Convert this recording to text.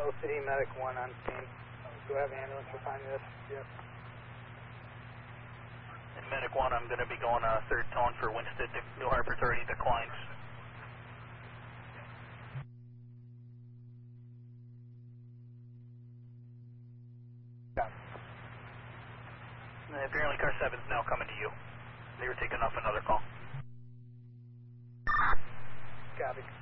City Medic 1 on scene. Do I have an ambulance for finding this? Yes. And Medic 1, I'm going to be going third tone for Winston. New Hartford's already declined. Apparently car 7 is now coming to you. They were taking off another call. Copy.